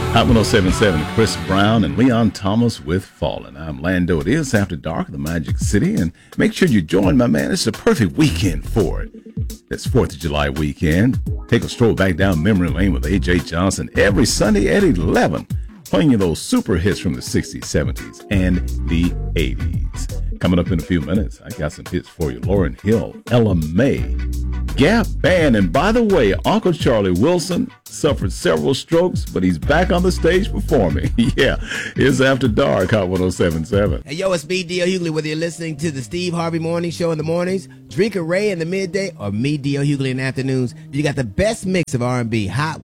Hot 1077, Chris Brown and Leon Thomas with Fallen. I'm Lando. It is After Dark in the Magic City, and make sure you join my man. It's a perfect weekend for it. It's 4th of July weekend. Take a stroll back down memory lane with A.J. Johnson every Sunday at 11, playing you those super hits from the 60s, 70s, and the 80s. Coming up in a few minutes, I got some hits for you. Lauryn Hill, Ella May, Gap Band, and by the way, Uncle Charlie Wilson suffered several strokes, but he's back on the stage performing. Yeah, it's After Dark, Hot 1077. Hey, yo, it's me, D.L. Hughley, whether you're listening to the Steve Harvey Morning Show in the mornings, Drink a Ray in the midday, or me, D.L. Hughley in the afternoons. You got the best mix of R&B, Hot